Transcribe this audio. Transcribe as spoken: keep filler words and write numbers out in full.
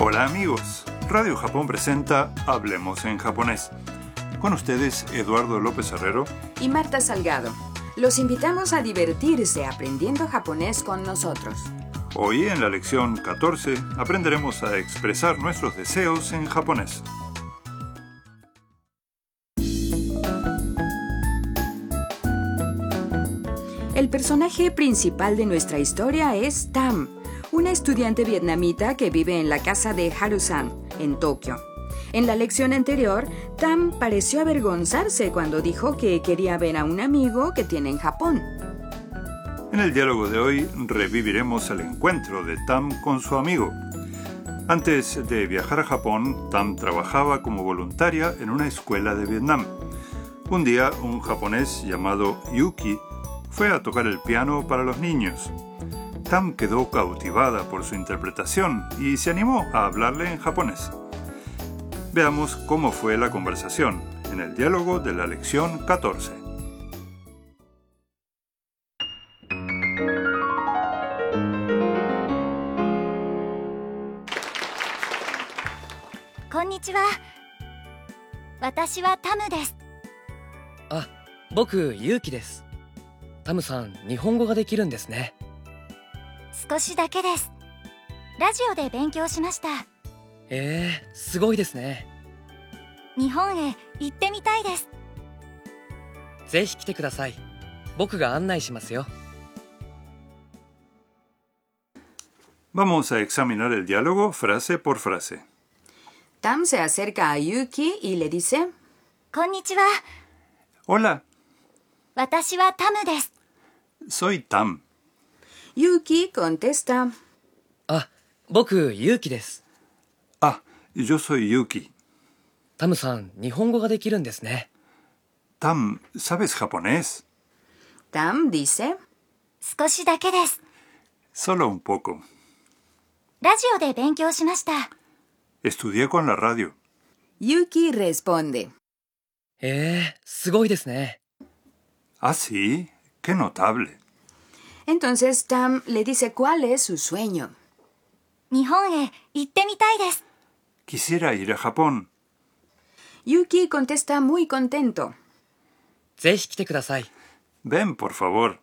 Hola amigos, Radio Japón presenta Hablemos en japonés. Con ustedes Eduardo López Herrero y Marta Salgado. Los invitamos a divertirse aprendiendo japonés con nosotros. Hoy en la lección catorce aprenderemos a expresar nuestros deseos en japonés. El personaje principal de nuestra historia es Tam, una estudiante vietnamita que vive en la casa de Haru-san, en Tokio. En la lección anterior, Tam pareció avergonzarse cuando dijo que quería ver a un amigo que tiene en Japón. En el diálogo de hoy reviviremos el encuentro de Tam con su amigo. Antes de viajar a Japón, Tam trabajaba como voluntaria en una escuela de Vietnam. Un día, un japonés llamado Yuki fue a tocar el piano para los niños. Tam quedó cautivada por su interpretación y se animó a hablarle en japonés. Veamos cómo fue la conversación en el diálogo de la lección catorce. Konnichiwa. Watashi wa Tam desu. Ah, boku Yuki desu. Tamさん、日本語ができるんですね。 少しだけです。ラジオで勉強しました。 えー、すごいですね。 日本へ行ってみたいです。 ぜひ来てください。僕が案内しますよ。 Vamos a examinar el diálogo frase por frase. Tam se acerca a Yuki y le dice: Konnichiwa. Hola, 私はタムです。 soy Tam. Yuki contesta: あ、僕ユキです。 Ah, yo soy Yuki. タムさん、日本語ができるんですね。 Tam, ¿sabes japonés? Tam dice: 少しだけです。 Solo un poco. ラジオで勉強しました。 Estudié con la radio. Yuki responde: えー、すごいですね。 Ah, sí, qué notable. Entonces Tam le dice cuál es su sueño. 日本へ行ってみたいです。 Quisiera ir a Japón. Yuki contesta muy contento: ぜひ来てください。 Ven, por favor.